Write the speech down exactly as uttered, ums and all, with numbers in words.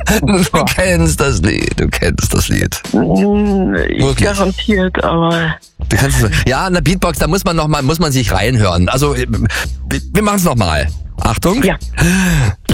Du kennst das Lied, du kennst das Lied. Wirklich? Garantiert, aber... Du kannst es, ja, in der Beatbox, da muss man noch mal, muss man sich reinhören. Also, wir machen es nochmal. Achtung. Ja.